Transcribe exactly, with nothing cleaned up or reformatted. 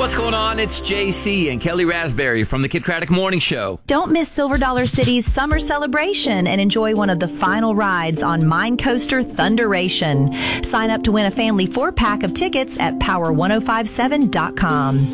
What's going on? It's J C and Kelly Raspberry from the Kid Craddock Morning Show. Don't miss Silver Dollar City's summer celebration and enjoy one of the final rides on Mine Coaster Thunderation. Sign up to win a family four-pack of tickets at power ten fifty-seven dot com.